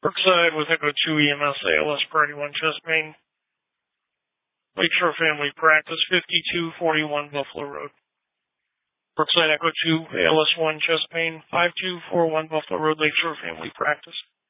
Brookside with Echo 2 EMS ALS Priority 1 chest pain. Lakeshore Family Practice 5241 Buffalo Road. Brookside Echo 2 ALS 1 chest pain 5241 Buffalo Road Lakeshore Family Practice.